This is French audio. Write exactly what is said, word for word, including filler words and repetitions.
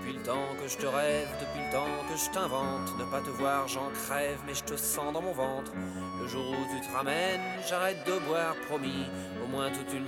Depuis le temps que je te rêve, depuis le temps que je t'invente. Ne pas te voir, j'en crève, mais je te sens dans mon ventre. Le jour où tu te ramènes, j'arrête de boire, promis. Au moins toute une